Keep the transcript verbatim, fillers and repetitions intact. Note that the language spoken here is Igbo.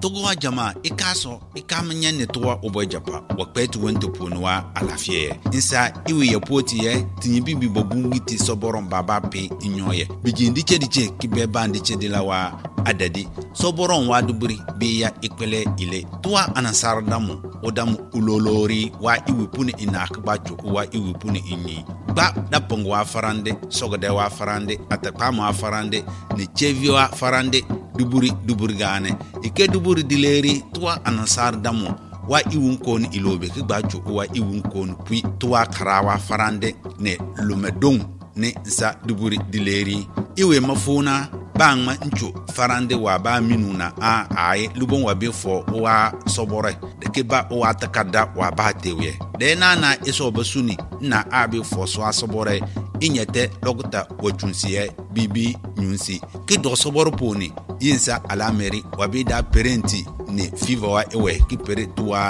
togo wa jama ikaso ikamnya ne towa obo japa wa kwetu wento ponwa alafie insa iwe ye poti ye tinyibi bi bobungi ti soboron baba pe inyoye bijindi chediche kibe bandi chedila wa adadi soboron wa duburi bi ya ikwele ile towa anasar damu odamu ulolori wa iwe puni inakba chuku wa iwe puni inyi ba da pongo wa farande sogode wa farande atakama wa farande ne chevi wa farande duburi duburi gane ike duburi dileri tuwa anasar damu wa iwun kon ilobe ki gbacho wa iwun kon pui tuwa karawa farande ne lumedong ne za duburi dileri iwe mafuna bangma ncho farande wa ba minuna a ai lubon wa be fo wa sobore de ke ba wa takada wa ba tewe de na na iso basuni na abi fo so asobore inyete logta wachunsiye bibi nyunsi ki do soboro poni yinsa alameri wa be da parenti ne fiva wa ewe ki pere tuwa